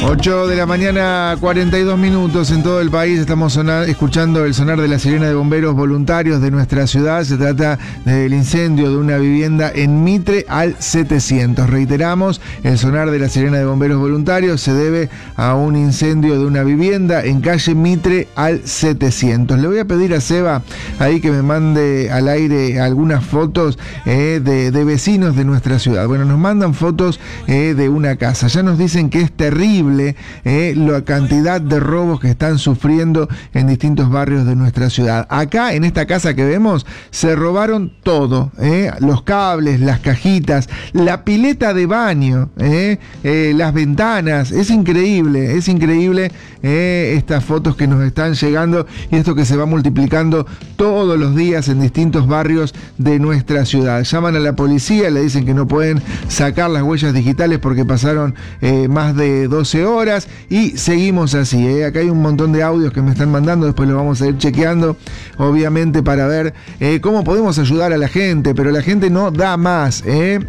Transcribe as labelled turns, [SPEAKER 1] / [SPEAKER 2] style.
[SPEAKER 1] 8 de la mañana, 42 minutos en todo el país. Estamos escuchando el sonar de la sirena de bomberos voluntarios de nuestra ciudad. Se trata del incendio de una vivienda en Mitre al 700. Reiteramos, el sonar de la sirena de bomberos voluntarios se debe a un incendio de una vivienda en calle Mitre al 700. Le voy a pedir a Seba ahí que me mande al aire algunas fotos de vecinos de nuestra ciudad. Bueno, nos mandan fotos de una casa. Ya nos dicen que es terrible la cantidad de robos que están sufriendo en distintos barrios de nuestra ciudad. Acá, en esta casa que vemos, se robaron todo, los cables, las cajitas, la pileta de baño, las ventanas. Es increíble estas fotos que nos están llegando y esto que se va multiplicando todos los días en distintos barrios de nuestra ciudad. Llaman a la policía, le dicen que no pueden sacar las huellas digitales porque pasaron más de 12 horas y seguimos así. Acá hay un montón de audios que me están mandando, después lo vamos a ir chequeando, obviamente, para ver cómo podemos ayudar a la gente, pero la gente no da más.